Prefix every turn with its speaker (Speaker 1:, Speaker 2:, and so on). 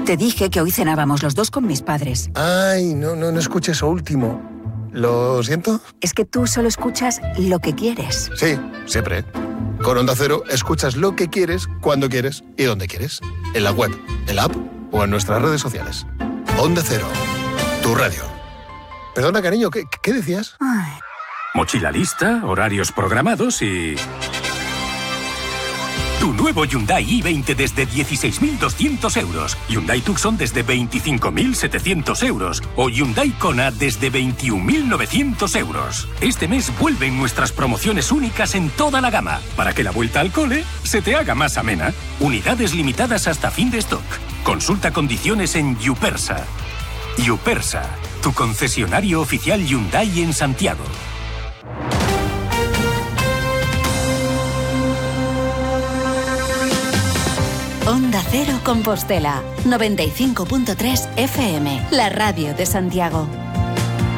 Speaker 1: Te dije que hoy cenábamos los dos con mis padres.
Speaker 2: Ay, no escuché eso último. ¿Lo siento?
Speaker 1: Es que tú solo escuchas lo que quieres.
Speaker 2: Sí, siempre. Con Onda Cero escuchas lo que quieres, cuando quieres y donde quieres. En la web, en la app o en nuestras redes sociales. Onda Cero, tu radio. Perdona, cariño, ¿qué decías?
Speaker 1: Ay.
Speaker 3: Mochila lista, horarios programados y... Tu nuevo Hyundai i20 desde 16.200 euros. Hyundai Tucson desde 25.700 euros. O Hyundai Kona desde 21.900 euros. Este mes vuelven nuestras promociones únicas en toda la gama, para que la vuelta al cole se te haga más amena. Unidades limitadas hasta fin de stock. Consulta condiciones en Yupersa. Yupersa, tu concesionario oficial Hyundai en Santiago.
Speaker 4: Onda Cero Compostela, 95.3 FM, la radio de Santiago.